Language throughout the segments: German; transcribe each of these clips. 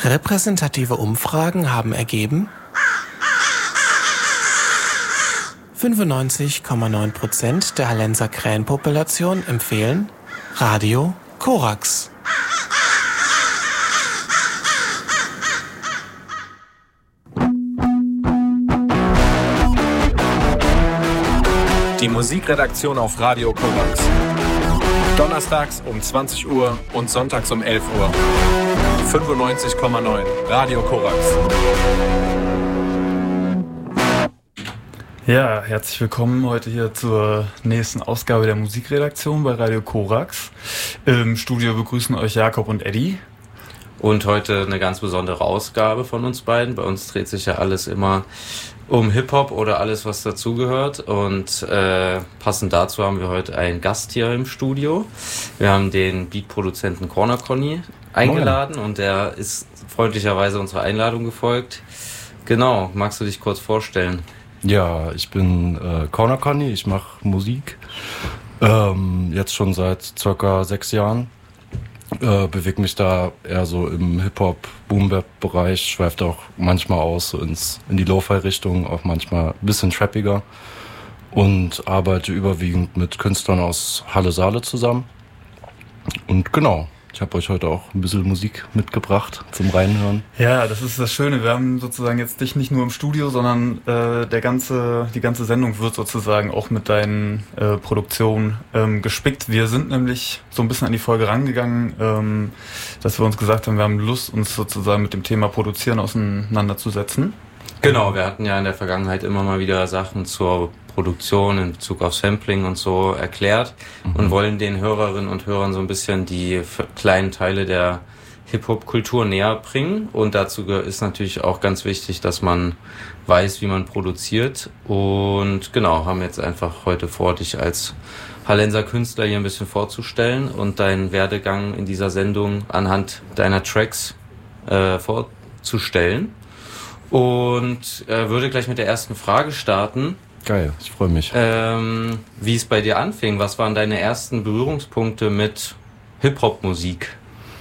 Repräsentative Umfragen haben ergeben, 95,9% der Hallenser Krähenpopulation empfehlen Radio Korax. Die Musikredaktion auf Radio Korax. Donnerstags um 20 Uhr und sonntags um 11 Uhr. 95,9 Radio Korax. Ja, herzlich willkommen heute hier zur nächsten Ausgabe der Musikredaktion bei Radio Korax. Im Studio begrüßen euch Jakob und Eddie. Und heute eine ganz besondere Ausgabe von uns beiden. Bei uns dreht sich ja alles immer um Hip-Hop oder alles, was dazugehört. Und passend dazu haben wir heute einen Gast hier im Studio. Wir haben den Beatproduzenten Corner Conny eingeladen. Moin. Und der ist freundlicherweise unserer Einladung gefolgt. Genau, magst du dich kurz vorstellen? Ja, ich bin Corner Conny, ich mache Musik. Jetzt schon seit circa 6 Jahren. Bewege mich da eher so im Hip-Hop-Boom-Bap-Bereich, schweift auch manchmal aus so in die Lo-Fi-Richtung, auch manchmal ein bisschen trappiger und arbeite überwiegend mit Künstlern aus Halle-Saale zusammen. Und genau, ich habe euch heute auch ein bisschen Musik mitgebracht zum Reinhören. Ja, das ist das Schöne. Wir haben sozusagen jetzt dich nicht nur im Studio, sondern die ganze Sendung wird sozusagen auch mit deinen Produktionen gespickt. Wir sind nämlich so ein bisschen an die Folge rangegangen, dass wir uns gesagt haben, wir haben Lust, uns sozusagen mit dem Thema Produzieren auseinanderzusetzen. Genau, wir hatten ja in der Vergangenheit immer mal wieder Sachen zur Produktion in Bezug auf Sampling und so erklärt und wollen den Hörerinnen und Hörern so ein bisschen die kleinen Teile der Hip-Hop-Kultur näher bringen. Und dazu ist natürlich auch ganz wichtig, dass man weiß, wie man produziert. Und genau, haben jetzt einfach heute vor, dich als Hallenser Künstler hier ein bisschen vorzustellen und deinen Werdegang in dieser Sendung anhand deiner Tracks vorzustellen. Und würde gleich mit der ersten Frage starten. Geil, ich freue mich. Wie es bei dir anfing, was waren deine ersten Berührungspunkte mit Hip-Hop-Musik?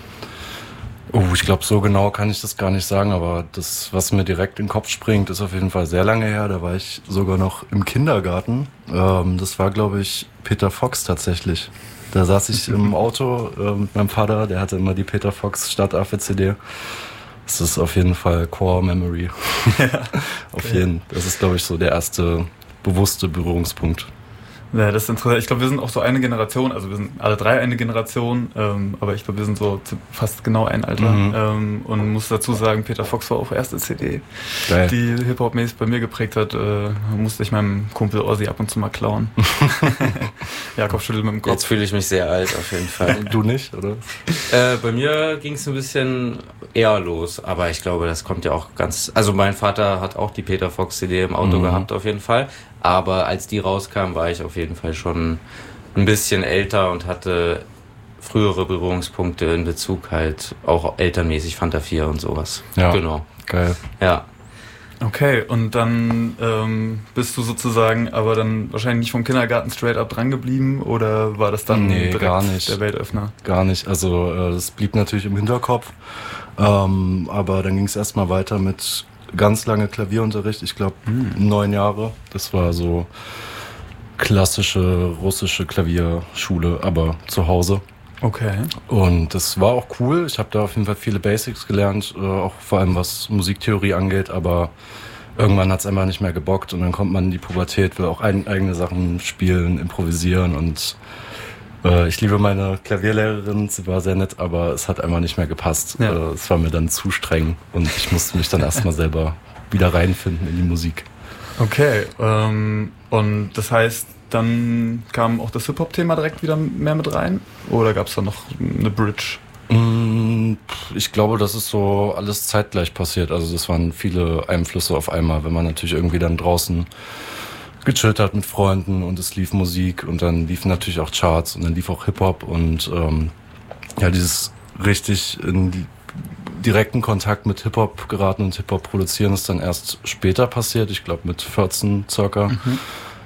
Ich glaube, so genau kann ich das gar nicht sagen, aber das, was mir direkt in den Kopf springt, ist auf jeden Fall sehr lange her. Da war ich sogar noch im Kindergarten. Das war, glaube ich, Peter Fox tatsächlich. Da saß ich im Auto mit meinem Vater, der hatte immer die Peter Fox Stadtaffe-CD. Das ist auf jeden Fall Core Memory. Ja. Das ist, glaube ich, so der erste bewusste Berührungspunkt. Ja, das ist interessant. Ich glaube, wir sind auch so eine Generation, also wir sind alle drei eine Generation, aber ich glaube, wir sind so fast genau ein Alter. Und muss dazu sagen, Peter Fox war auch erste CD, geil, die Hip-Hop-mäßig bei mir geprägt hat. Musste ich meinem Kumpel Ozzy ab und zu mal klauen. Jakob schüttelt mit dem Kopf. Jetzt fühle ich mich sehr alt, auf jeden Fall. Du nicht, oder? Bei mir ging es ein bisschen eher los, aber ich glaube, das kommt ja auch also mein Vater hat auch die Peter Fox CD im Auto gehabt, auf jeden Fall. Aber als die rauskam, war ich auf jeden Fall schon ein bisschen älter und hatte frühere Berührungspunkte in Bezug halt auch elternmäßig Fanta 4 und sowas. Ja, genau. Geil. Ja. Okay, und dann bist du sozusagen aber dann wahrscheinlich nicht vom Kindergarten straight up dran geblieben oder war das dann direkt gar nicht. Der Weltöffner? Gar nicht, also das blieb natürlich im Hinterkopf, aber dann ging es erstmal weiter mit ganz lange Klavierunterricht, ich glaube 9 Jahre. Das war so klassische russische Klavierschule, aber zu Hause. Okay. Und das war auch cool. Ich habe da auf jeden Fall viele Basics gelernt, auch vor allem was Musiktheorie angeht, aber irgendwann hat es einfach nicht mehr gebockt und dann kommt man in die Pubertät, will auch eigene Sachen spielen, improvisieren und ich liebe meine Klavierlehrerin, sie war sehr nett, aber es hat einfach nicht mehr gepasst. Ja. Es war mir dann zu streng und ich musste mich dann erstmal selber wieder reinfinden in die Musik. Okay, und das heißt, dann kam auch das Hip-Hop-Thema direkt wieder mehr mit rein? Oder gab es da noch eine Bridge? Ich glaube, das ist so alles zeitgleich passiert. Also das waren viele Einflüsse auf einmal, wenn man natürlich irgendwie dann draußen gechillt hat mit Freunden und es lief Musik und dann liefen natürlich auch Charts und dann lief auch Hip-Hop und dieses richtig in direkten Kontakt mit Hip-Hop geraten und Hip-Hop produzieren ist dann erst später passiert, ich glaube mit 14 circa,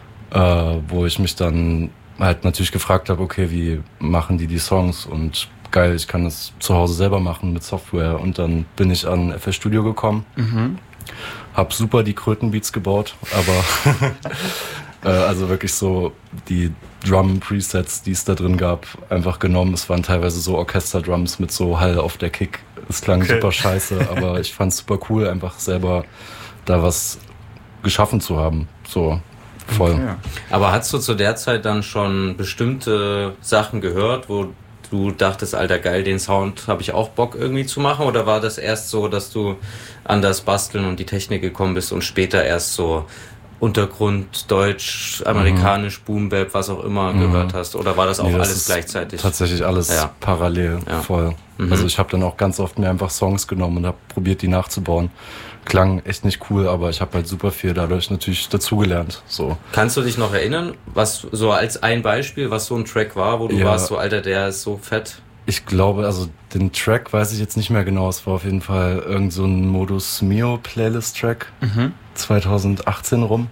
wo ich mich dann halt natürlich gefragt habe, okay, wie machen die Songs und geil, ich kann das zu Hause selber machen mit Software. Und dann bin ich an FL Studio gekommen, hab super die Krötenbeats gebaut, aber also wirklich so die Drum-Presets, die es da drin gab, einfach genommen. Es waren teilweise so Orchester-Drums mit so Hall auf der Kick. Es klang super scheiße, aber ich fand's super cool, einfach selber da was geschaffen zu haben. So voll. Okay. Aber hast du zu der Zeit dann schon bestimmte Sachen gehört, wo du dachtest, Alter, geil, den Sound habe ich auch Bock irgendwie zu machen? Oder war das erst so, dass du an das Basteln und die Technik gekommen bist und später erst so Untergrund, Deutsch, amerikanisch, Boom-Bap, was auch immer gehört hast? Oder war das auch alles gleichzeitig? Tatsächlich alles parallel, voll. Also ich habe dann auch ganz oft mir einfach Songs genommen und habe probiert, die nachzubauen. Klang echt nicht cool, aber ich habe halt super viel dadurch natürlich dazugelernt. So. Kannst du dich noch erinnern, was so als ein Beispiel, was so ein Track war, wo du warst so, Alter, der ist so fett? Ich glaube, also den Track weiß ich jetzt nicht mehr genau. Es war auf jeden Fall irgend so ein Modus Mio Playlist-Track, 2018 rum.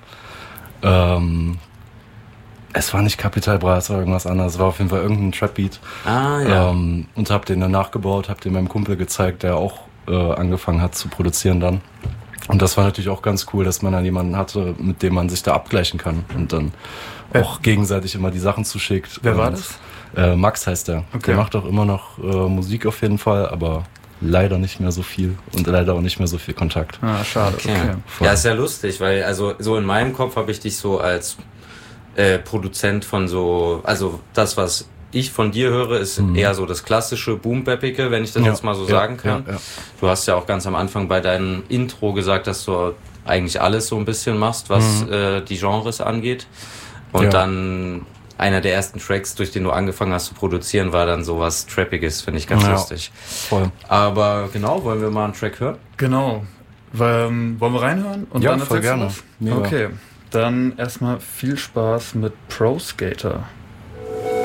Es war nicht Capital Bra, es war irgendwas anderes. Es war auf jeden Fall irgendein Trap-Beat. Und habe den dann nachgebaut, habe den meinem Kumpel gezeigt, der auch angefangen hat zu produzieren dann. Und das war natürlich auch ganz cool, dass man dann jemanden hatte, mit dem man sich da abgleichen kann und dann auch gegenseitig immer die Sachen zuschickt. Wer war das? Max heißt der. Okay. Der macht auch immer noch Musik auf jeden Fall, aber leider nicht mehr so viel und leider auch nicht mehr so viel Kontakt. Ah, schade. Okay. Ja, ist ja lustig, weil also so in meinem Kopf habe ich dich so als Produzent von so, also das, was ich von dir höre, ist eher so das klassische Boom-Bappige, wenn ich das jetzt mal so sagen kann. Ja. Du hast ja auch ganz am Anfang bei deinem Intro gesagt, dass du eigentlich alles so ein bisschen machst, was die Genres angeht. Und dann einer der ersten Tracks, durch den du angefangen hast zu produzieren, war dann sowas Trappiges, finde ich ganz lustig. Voll. Aber genau, wollen wir mal einen Track hören? Genau. Wollen wir reinhören? Und ja, dann voll gerne. Okay, dann erstmal viel Spaß mit Pro Skater.